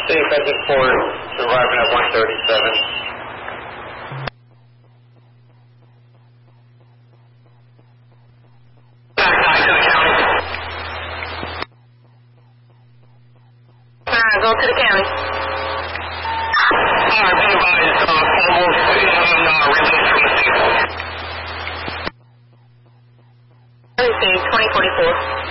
City Crescent 4 arriving at 137. Go to the county. Alright, be advised, almost released from the scene. Received, 2044.